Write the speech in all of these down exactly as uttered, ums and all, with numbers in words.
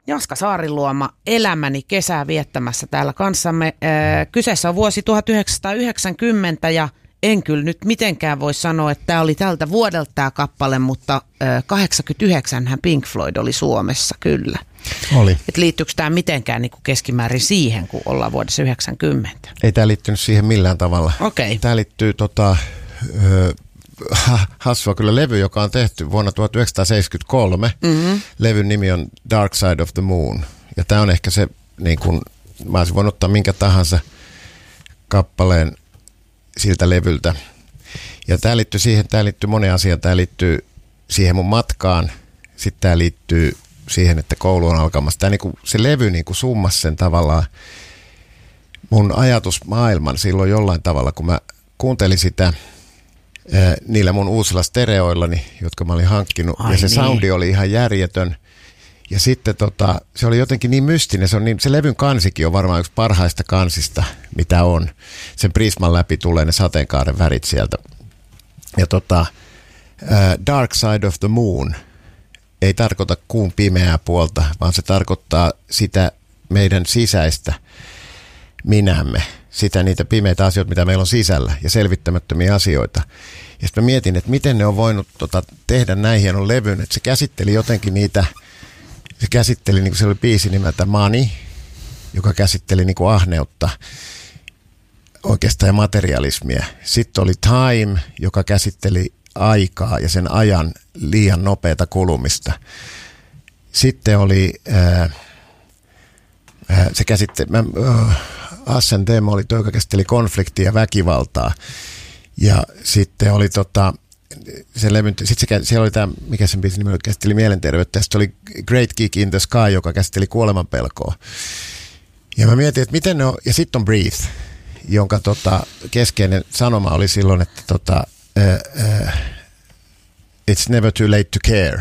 Jaska Saariluoma, elämäni kesää viettämässä täällä kanssamme. Ee, kyseessä on vuosi tuhatyhdeksänsataayhdeksänkymmentä ja en kyllä nyt mitenkään voi sanoa, että tämä oli tältä vuodelta tämä kappale, mutta ee, kahdeksankymmentäyhdeksän hän Pink Floyd oli Suomessa, kyllä. Oli. Et liittyykö tämä mitenkään niin kuin keskimäärin siihen, kun ollaan vuodessa yhdeksänkymmentä? Ei tämä liittynyt siihen millään tavalla. Okei. Tämä liittyy tota... Öö, hassua kyllä levy, joka on tehty vuonna tuhatyhdeksänsataaseitsemänkymmentäkolme. Mm-hmm. Levyn nimi on Dark Side of the Moon. Ja tämä on ehkä se, niin kun, mä olisin voinut ottaa minkä tahansa kappaleen siltä levyltä. Ja tämä liittyy siihen, tämä liittyy moneen asiaan. Tämä liittyy siihen mun matkaan. Sitten tämä liittyy siihen, että koulu on alkamassa. Tämä, niin kun, se levy niin kun summasi sen tavallaan mun ajatusmaailman silloin jollain tavalla, kun mä kuuntelin sitä niillä mun uusilla stereoillani, jotka mä olin hankkinut. Ai ja se niin. Soundi oli ihan järjetön. Ja sitten tota, se oli jotenkin niin mystinen. Se, on niin, se levyn kansikin on varmaan yksi parhaista kansista, mitä on. Sen prisman läpi tulee ne sateenkaaren värit sieltä. Ja tota, Dark Side of the Moon ei tarkoita kuun pimeää puolta, vaan se tarkoittaa sitä meidän sisäistä minämme. Sitä niitä pimeitä asioita, mitä meillä on sisällä ja selvittämättömiä asioita. Ja sitten mä mietin, että miten ne on voinut tota, tehdä näin hienon levyn, että se käsitteli jotenkin niitä, se käsitteli, niin kuin se oli biisi nimeltä Money, joka käsitteli niin kuin ahneutta oikeastaan ja materialismia. Sitten oli Time, joka käsitteli aikaa ja sen ajan liian nopeata kulumista. Sitten oli ää, ää, se käsitteli... Mä, äh, Assen Them oli tuo, joka käsitteli konfliktia ja väkivaltaa. Ja sitten oli tota, se levy, sitten se, siellä oli tämä, mikä sen biisin nimi oli, käsitteli mielenterveyttä. Ja sitten oli Great Gig in the Sky, joka käsitteli kuolemanpelkoa. Ja mä mietin, että miten ne on, ja sitten on Breathe, jonka tota, keskeinen sanoma oli silloin, että tota, uh, uh, it's never too late to care.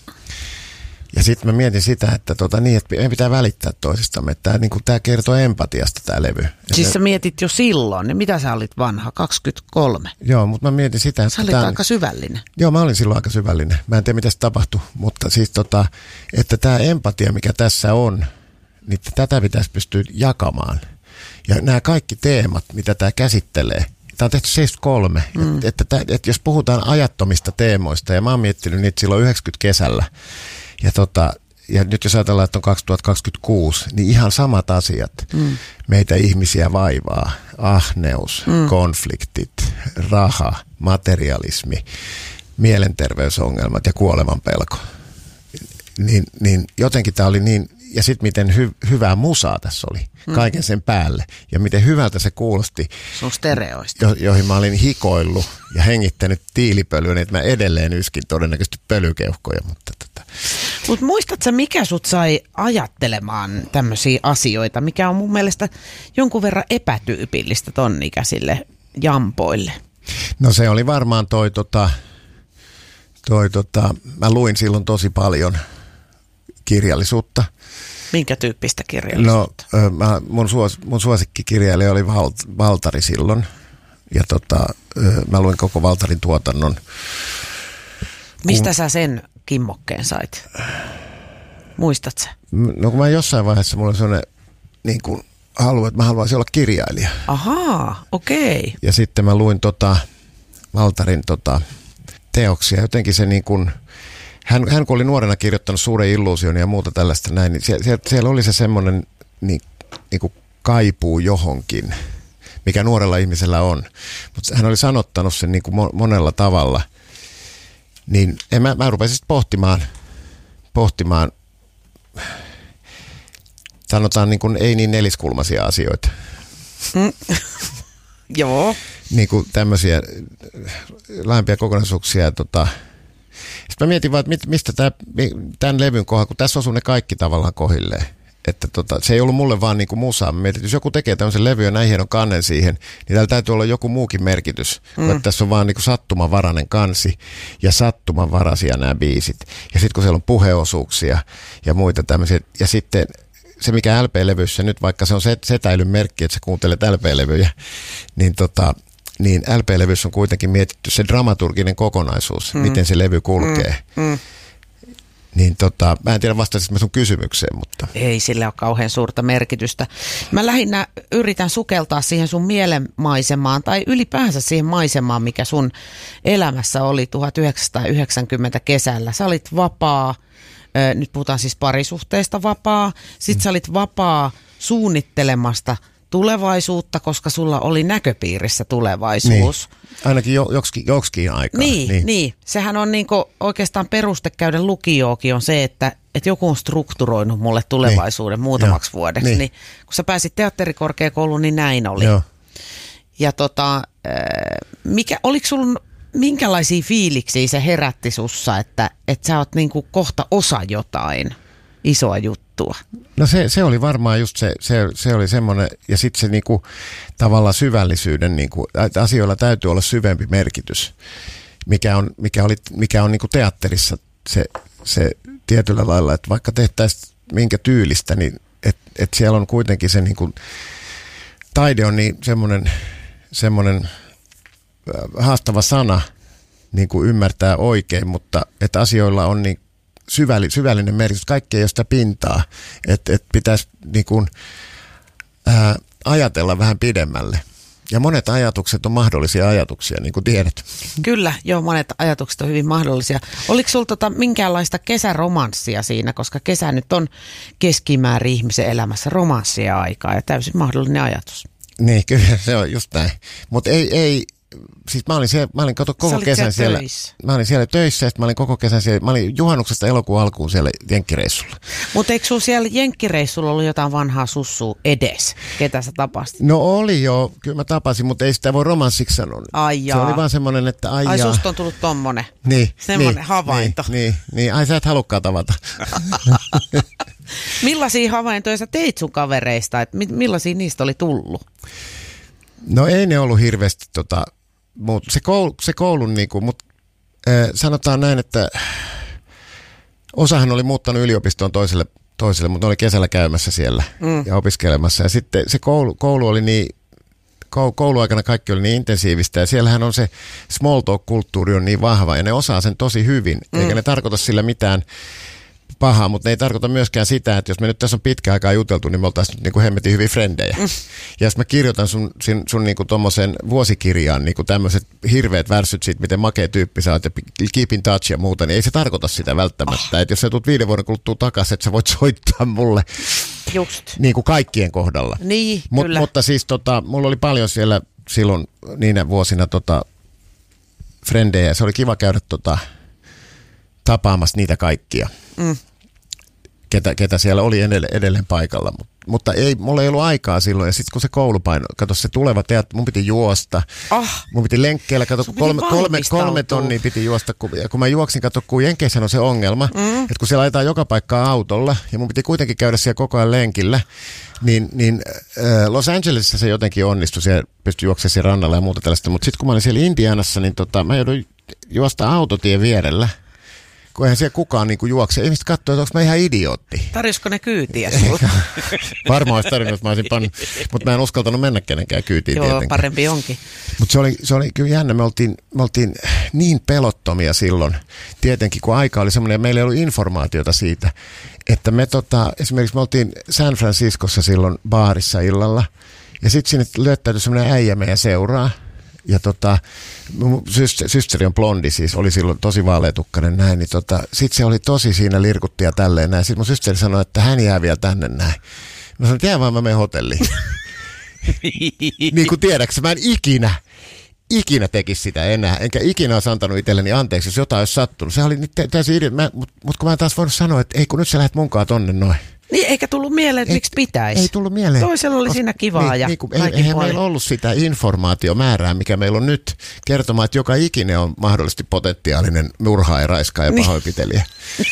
Ja sitten mä mietin sitä, että, tota, niin, että meidän pitää välittää toisistamme. Tämä niin tää kertoo empatiasta tämä levy. Siis sä mietit jo silloin, niin mitä sä olit vanha, kaksikymmentäkolme? Joo, mutta mä mietin sitä. Että sä olit tämän, aika syvällinen. Joo, mä olin silloin aika syvällinen. Mä en tiedä, mitä se tapahtui. Mutta siis tota, että tämä empatia, mikä tässä on, niin tätä pitäisi pystyä jakamaan. Ja nämä kaikki teemat, mitä tämä käsittelee, tämä on tehty seitsemänkymmentäkolme, mm. että, että, että, että jos puhutaan ajattomista teemoista, ja mä oon miettinyt niitä silloin yhdeksänkymmentä kesällä, ja, tota, ja nyt jos ajatellaan, että on kaksituhattakaksikymmentäkuusi, niin ihan samat asiat mm. meitä ihmisiä vaivaa. Ahneus, mm. konfliktit, raha, materialismi, mielenterveysongelmat ja kuolemanpelko. Niin, niin jotenkin tämä oli niin, ja sitten miten hy- hyvää musaa tässä oli kaiken sen päälle. Ja miten hyvältä se kuulosti. Sun stereoista. Jo- joihin mä olin hikoillut ja hengittänyt tiilipölyä, niin että mä edelleen yskin todennäköisesti pölykeuhkoja. Mutta tota. Mut muistatko, mikä sut sai ajattelemaan tämmöisiä asioita, mikä on mun mielestä jonkun verran epätyypillistä ton ikäisille jampoille? No se oli varmaan toi, tota, toi tota, mä luin silloin tosi paljon kirjallisuutta. Minkä tyyppistä kirjallisuutta? No mä, mun, suos, mun suosikkikirjailija oli Valt, Valtari silloin. Ja tota, mä luin koko Valtarin tuotannon. Mistä kun... sä sen kimmokkeen sait? Muistat sä? No kun mä jossain vaiheessa mulla oli sellainen niin kuin halu, että mä haluaisin olla kirjailija. Ahaa, okei. Okay. Ja sitten mä luin tota, Valtarin tota, teoksia. Jotenkin se niin kuin, hän, hän kun oli nuorena kirjoittanut Suuren illuusion ja muuta tällaista näin, niin siellä, siellä, siellä oli se semmoinen niin, niin kuin kaipuu johonkin, mikä nuorella ihmisellä on. Mutta hän oli sanottanut sen niin kuin monella tavalla. Niin en, mä, mä rupesin sitten pohtimaan, pohtimaan, sanotaan niin kuin ei niin neliskulmaisia asioita. Mm. Joo. Niin kuin tämmöisiä laajempia kokonaisuuksia. Tota. Sitten mä mietin vaan, että mistä tämä, tämän levyn kohdalla, kun tässä osuu ne kaikki tavallaan kohilleen. Että tota, se ei ollut mulle vaan niin kuin musaa. Mä mietin, että jos joku tekee tämmöisen levyn ja näin hienon kannen siihen, niin täällä täytyy olla joku muukin merkitys. Mm. Että tässä on vaan niin kuin sattumanvarainen kansi ja sattumanvaraisia nämä biisit. Ja sitten kun siellä on puheosuuksia ja muita tämmöisiä. Ja sitten se, mikä L P-levyssä nyt, vaikka se on setäilyn merkki, että sä kuuntelet L P-levyjä, niin, tota, niin L P-levyssä on kuitenkin mietitty se dramaturginen kokonaisuus, mm. miten se levy kulkee. Mm. Mm. Niin tota, mä en tiedä vastaisinko mä sun kysymykseen, mutta... Ei sillä ole kauhean suurta merkitystä. Mä lähinnä yritän sukeltaa siihen sun mielenmaisemaan tai ylipäänsä siihen maisemaan, mikä sun elämässä oli tuhatyhdeksänsataayhdeksänkymmentä kesällä. Sä olit vapaa, nyt puhutaan siis parisuhteesta vapaa, sit sä olit vapaa suunnittelemasta tulevaisuutta, koska sulla oli näköpiirissä tulevaisuus. Niin. Ainakin jo, joksikin, joksikin aikaa. Niin, niin. niin, sehän on niinku oikeastaan peruste käydä lukioonkin on se, että, että joku on strukturoinut mulle tulevaisuuden niin. muutamaksi Joo. vuodeksi. Niin. Niin, kun sä pääsit teatterikorkeakouluun, niin näin oli. Joo. Ja tota, mikä, oliko sulla, minkälaisia fiiliksiä se herätti sussa, että, että sä oot niinku kohta osa jotain isoa juttua? No se, se oli varmaan just se, se, se oli semmoinen, ja sitten se niinku, tavallaan syvällisyyden, niinku, asioilla täytyy olla syvempi merkitys, mikä on, mikä oli, mikä on niinku teatterissa se, se tietyllä lailla, että vaikka tehtäisiin minkä tyylistä, niin että et siellä on kuitenkin se niinku, taide on niin semmoinen, semmoinen haastava sana niin kuin ymmärtää oikein, mutta että asioilla on niin syvälli, syvällinen merkitys. Kaikki ei ole sitä pintaa, että et pitäisi niin kuin, ää, ajatella vähän pidemmälle. Ja monet ajatukset on mahdollisia ajatuksia, niin kuin tiedät. Kyllä, joo, monet ajatukset on hyvin mahdollisia. Oliko sinulla tota minkäänlaista kesäromanssia siinä, koska kesä nyt on keskimäärin ihmisen elämässä romanssia aikaa ja täysin mahdollinen ajatus. Niin, kyllä se on just näin. Mutta ei, ei, siis mä olin siellä, mä olin kato koko kesän siellä, töissä. Mä olin siellä töissä ja mä olin koko kesän siellä, mä olin juhannuksesta elokuun alkuun siellä jenkkireissulla. Mutta eikö sulla siellä jenkkireissulla ollut jotain vanhaa sussua edes, ketä sä tapasit? No oli jo, kyllä mä tapasin, mutta ei sitä voi romanssiksi sanoa. Ai jaa. Se oli vaan semmoinen, että ai Ai jaa. susta on tullut tommonen, niin, semmoinen niin, havainto. Niin, niin, niin, ai sä et halukkaan tavata. Millaisia havaintoja sä teit sun kavereista, että millaisia niistä oli tullut? No ei ne ollut hirveästi tota, mutta se, koulu, se koulun niinku, mutta äh, sanotaan näin, että osahan oli muuttanut yliopistoon toiselle, toiselle mutta ne oli kesällä käymässä siellä mm. ja opiskelemassa. Ja sitten se koulu, koulu oli niin, kouluaikana kaikki oli niin intensiivistä ja siellähän on se small talk-kulttuuri on niin vahva ja ne osaa sen tosi hyvin, mm. eikä ne tarkoita sillä mitään pahaa, mutta ne ei tarkoita myöskään sitä, että jos me nyt tässä on pitkä aikaa juteltu, niin me oltaisiin nyt niin kuin hemmetin hyviä frendejä. Mm. Ja jos mä kirjoitan sun, sun, sun niin kuin tommoseen vuosikirjaan niin kuin tämmöiset hirveät värsyt siitä, miten makea tyyppi sä oot ja keep in touch ja muuta, niin ei se tarkoita sitä välttämättä. Oh. Että jos sä tulet viiden vuoden kuluttua takaisin, että sä voit soittaa mulle Just. Niin kuin kaikkien kohdalla. Niin, Mut, kyllä. Mutta siis tota, mulla oli paljon siellä silloin niinä vuosina tota, frendejä. Se oli kiva käydä tota, tapaamassa niitä kaikkia. Mm. Ketä, ketä siellä oli edelleen, edelleen paikalla, Mut, mutta ei, mulla ei ollut aikaa silloin, ja sitten kun se koulupaino, kato se tuleva teat, mun piti juosta, oh. mun piti lenkkeellä, kato kolme, kolme, kolme tonnia piti juosta, kun, ja kun mä juoksin, kato kun Jenkeissä on se ongelma, mm. että kun siellä ajetaan joka paikkaa autolla, ja mun piti kuitenkin käydä siellä koko ajan lenkillä, niin, niin äh, Los Angelesissa se jotenkin onnistui, siellä pystyi juoksemaan siellä rannalla ja muuta tällaista, mutta sitten kun mä olin siellä Indianassa, niin tota, mä jouduin juosta autotien vierellä, kun eihän siellä kukaan niinku juokse. Ihmiset katsoo, että onko mä ihan idiootti. Tarjosko ne kyytiä sulla? Varmaan olisi tarvinnut, että mä olisin pannut, mutta mä en uskaltanut mennä kenenkään kyytiin. Joo, tietenkin. Parempi onkin. Mutta se oli, se oli kyllä jännä. Me oltiin, me oltiin niin pelottomia silloin, tietenkin kun aika oli semmoinen, ja meillä ei ollut informaatiota siitä, että me tota, esimerkiksi me oltiin San Franciscossa silloin baarissa illalla, ja sitten sinne löytäytyi semmoinen äijä meidän seuraa. Ja tota, systeri on blondi siis, oli silloin tosi vaaleatukkainen näin, niin tota, sit se oli tosi siinä lirkutti ja tälleen näin. Sitten mun systeri sanoi, että hän jää vielä tänne näin. Mä sanoin, että jää vaan mä menen hotelliin. Niin kuin tiedäksä, mä en ikinä, ikinä tekisi sitä enää, enkä ikinä olisi antanut itselleni anteeksi, jos jotain olisi sattunut. Se oli nyt täysin idea, mutta mut kun mä en taas voinut sanoa, että ei kun nyt sä lähdet munkaan tonne noin. Niin, eikä tullut mieleen, että miksi pitäisi. Ei tullut mieleen. Toisella oli siinä kivaa niin, ja niin, ei, eihän meillä ollut sitä informaatiomäärää, mikä meillä on nyt kertomaan, että joka ikinen on mahdollisesti potentiaalinen murhaaja, raiskaa ja pahoinpitelijä.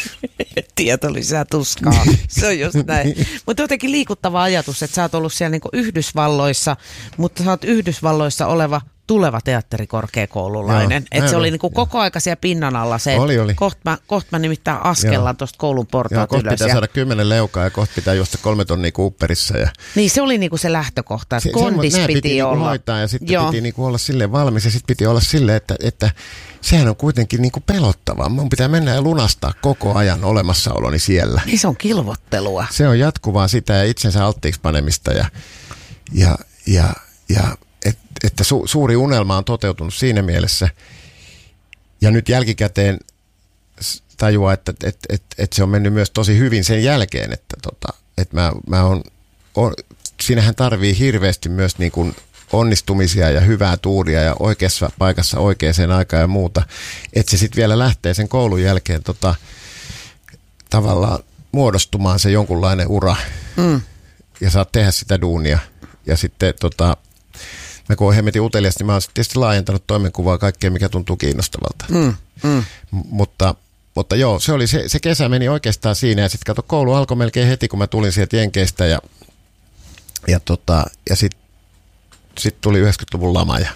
Tieto lisää tuskaa. Se on just näin. Mutta jotenkin liikuttava ajatus, että sä oot ollut siellä niinku Yhdysvalloissa, mutta sä oot Yhdysvalloissa oleva tuleva teatterikorkeakoululainen. Että se oli niin kuin koko aika siellä pinnan alla se, oli, oli. Kohta mä, koht mä nimittäin askellaan tuosta koulun portaat kohta ylös. Pitää ja... saada kymmenen leukaa ja kohta pitää juosta kolme tonnia Cooperissa. Ja... Niin se oli niin kuin se lähtökohta, että se, kondis piti, piti olla. Niinku hoitaa ja sitten Joo. piti niinku olla silleen valmis ja sitten piti olla silleen, että, että sehän on kuitenkin niinku pelottavaa. Mun pitää mennä ja lunastaa koko ajan olemassaoloni siellä. Niin se on kilvottelua. Se on jatkuvaa sitä ja itsensä alttiiksi panemista ja, ja, ja, ja et, että su, suuri unelma on toteutunut siinä mielessä. Ja nyt jälkikäteen tajuaa, että, että, että, että, että se on mennyt myös tosi hyvin sen jälkeen, että, tota, että mä, mä on, on, siinähän tarvii hirveästi myös niin kuin onnistumisia ja hyvää tuuria ja oikeassa paikassa oikeaan aikaan ja muuta, että se sitten vielä lähtee sen koulun jälkeen tota, tavallaan muodostumaan se jonkunlainen ura mm. ja saat tehdä sitä duunia ja sitten tota, mä kun oon hemmetin utelias, niin mä oon tietysti laajentanut toimenkuvaa kaikkea, mikä tuntuu kiinnostavalta. Mm. Mm. M- mutta, mutta joo, se, oli se, se kesä meni oikeastaan siinä ja sitten kato, koulu alkoi melkein heti, kun mä tulin sieltä Jenkeistä ja, ja, tota, ja sitten sit tuli yhdeksänkymmentäluvun lama ja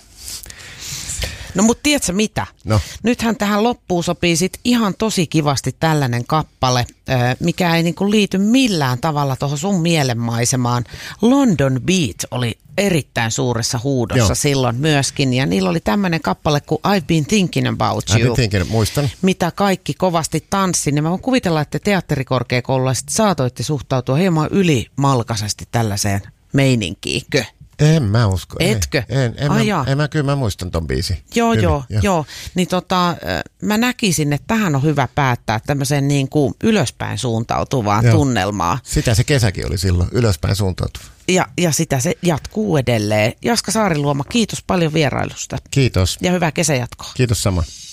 no mutta tiedätkö mitä? No. Nythän tähän loppuun sopii sit ihan tosi kivasti tällainen kappale, mikä ei niinku liity millään tavalla tuohon sun mielenmaisemaan. London Beat oli erittäin suuressa huudossa Joo. silloin myöskin, ja niillä oli tämmöinen kappale kuin I've been thinking about you, I've been thinking, muistan. Mitä kaikki kovasti tanssi. Ja mä voin kuvitella, että teatterikorkeakoululaiset saatoitte suhtautua hieman ylimalkaisesti tällaiseen meininkiinkö? En mä usko. Etkö? En, en, en, Ai mä, en mä, kyllä mä muistan ton biisin. Joo, Hyvin, joo, jo. joo. Niin tota, mä näkisin, että tähän on hyvä päättää tämmöiseen niin kuin ylöspäin suuntautuvaan joo. tunnelmaan. Sitä se kesäkin oli silloin, ylöspäin suuntautuva. Ja, ja sitä se jatkuu edelleen. Jaska Saariluoma, kiitos paljon vierailusta. Kiitos. Ja hyvää kesäjatkoa. Kiitos sama.